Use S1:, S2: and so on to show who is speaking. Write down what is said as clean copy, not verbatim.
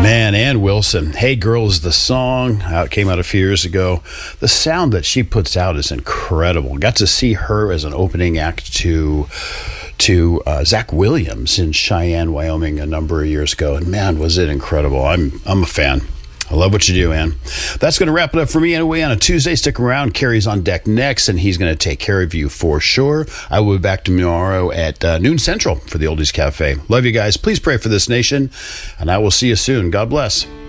S1: Man, Ann Wilson, Hey Girl is the song. It came out a few years ago. The sound that she puts out is incredible. Got to see her as an opening act to Zach Williams in Cheyenne, Wyoming a number of years ago. And man, was it incredible. I'm a fan. I love what you do, Ann. That's going to wrap it up for me anyway on a Tuesday. Stick around. Kerry's on deck next, and he's going to take care of you for sure. I will be back tomorrow at noon Central for the Oldies Cafe. Love you guys. Please pray for this nation, and I will see you soon. God bless.